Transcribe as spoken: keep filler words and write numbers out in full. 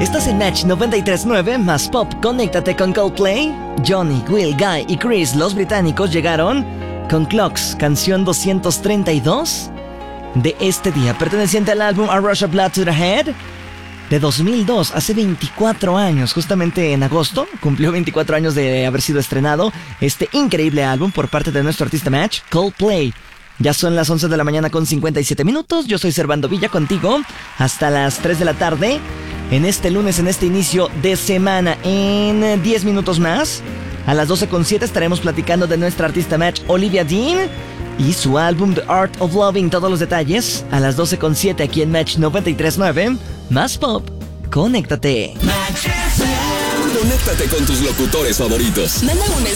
Estás en Match noventa y tres punto nueve más Pop. Conéctate con Coldplay. Johnny, Will, Guy y Chris, los británicos, llegaron con Clocks, canción doscientos treinta y dos de este día, perteneciente al álbum A Rush of Blood to the Head de dos mil dos, hace veinticuatro años, justamente en agosto, cumplió veinticuatro años de haber sido estrenado este increíble álbum por parte de nuestro artista Match, Coldplay. Ya son las once de la mañana con cincuenta y siete minutos, yo soy Servando Villa contigo hasta las tres de la tarde, en este lunes, en este inicio de semana. En diez minutos más, a las doce con siete, estaremos platicando de nuestra artista Match, Olivia Dean, y su álbum The Art of Loving. Todos los detalles a las doce con siete aquí en Match noventa y tres punto nueve. Más Pop, conéctate. Conéctate con tus locutores favoritos. Manda un